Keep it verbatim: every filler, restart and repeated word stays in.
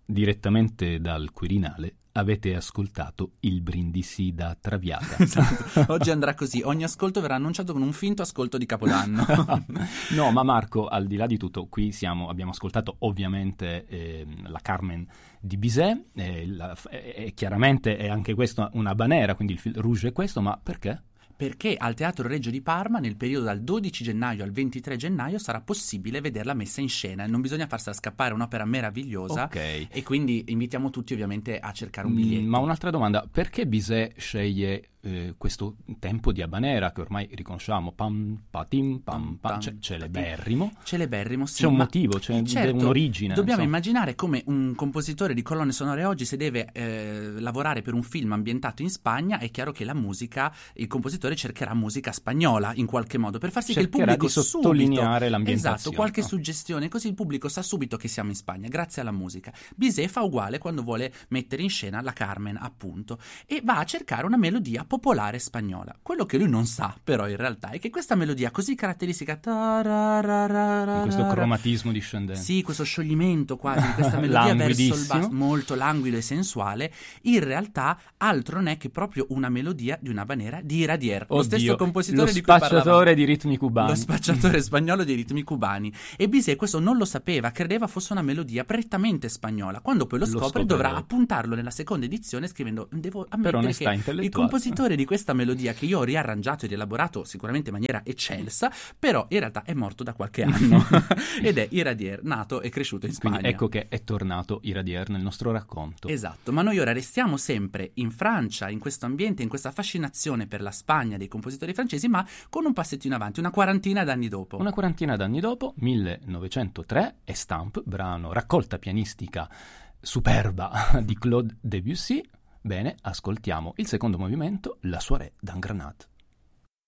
Direttamente dal Quirinale avete ascoltato il Brindisi da Traviata. Esatto. Oggi andrà così, ogni ascolto verrà annunciato con un finto ascolto di Capodanno. No, ma Marco, al di là di tutto, qui siamo, abbiamo ascoltato ovviamente eh, la Carmen di Bizet, eh, la, eh, chiaramente è anche questa una banera, quindi il fil rouge è questo, ma perché? Perché al Teatro Regio di Parma nel periodo dal dodici gennaio al ventitré gennaio sarà possibile vederla messa in scena, non bisogna farsela scappare, è un'opera meravigliosa, okay. E quindi invitiamo tutti ovviamente a cercare un biglietto. Ma un'altra domanda, perché Bizet sceglie eh, questo tempo di habanera che ormai riconosciamo, pam patim pam pam, c'è celeberrimo, celeberrimo sì, c'è un ma motivo, c'è certo, un'origine. Dobbiamo insomma. immaginare come un compositore di colonne sonore oggi, se deve eh, lavorare per un film ambientato in Spagna, è chiaro che la musica, il compositore cercherà musica spagnola in qualche modo per far sì cercherà che il pubblico di sottolineare subito, l'ambientazione. Esatto, qualche no? suggestione, così il pubblico sa subito che siamo in Spagna grazie alla musica. Bizet fa uguale quando vuole mettere in scena la Carmen, appunto, e va a cercare una melodia popolare spagnola. Quello che lui non sa però in realtà è che questa melodia così caratteristica, di questo cromatismo discendente, sì, questo scioglimento quasi di questa melodia verso il basso, molto languido e sensuale, in realtà altro non è che proprio una melodia di una banera di Iradier, Oddio, lo stesso compositore lo di cui spacciatore parlavamo, di ritmi cubani, lo spacciatore spagnolo di ritmi cubani. E Bizet questo non lo sapeva, credeva fosse una melodia prettamente spagnola. Quando poi lo Lo scopre, scopre dovrà dopo. appuntarlo nella seconda edizione scrivendo: devo per ammettere onestà che il intellettuale. compositore di questa melodia, che io ho riarrangiato e rielaborato sicuramente in maniera eccelsa, però in realtà è morto da qualche anno ed è Iradier, nato e cresciuto in Spagna. Quindi ecco che è tornato Iradier nel nostro racconto. Esatto, ma noi ora restiamo sempre in Francia, in questo ambiente, in questa fascinazione per la Spagna dei compositori francesi, ma con un passettino avanti, una quarantina d'anni dopo. Una quarantina d'anni dopo, millenovecentotre, Estampes, brano raccolta pianistica superba di Claude Debussy. Bene, ascoltiamo il secondo movimento, la Soirée d'un Grenade.